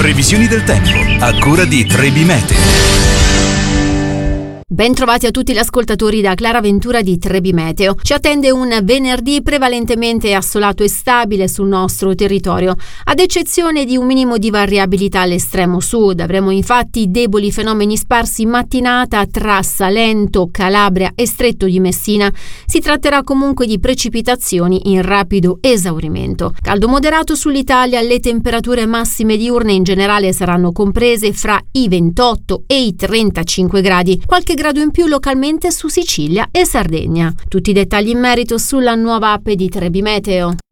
Previsioni del tempo a cura di Trebi Meteo. Ben trovati a tutti gli ascoltatori da Clara Ventura di Trebi Meteo. Ci attende un venerdì prevalentemente assolato e stabile sul nostro territorio, ad eccezione di un minimo di variabilità all'estremo sud. Avremo infatti deboli fenomeni sparsi in mattinata tra Salento, Calabria e Stretto di Messina. Si tratterà comunque di precipitazioni in rapido esaurimento. Caldo moderato sull'Italia, le temperature massime diurne in generale saranno comprese fra i 28 e i 35 gradi. Qualche grado in più localmente su Sicilia e Sardegna. Tutti i dettagli in merito sulla nuova app di Trebi Meteo.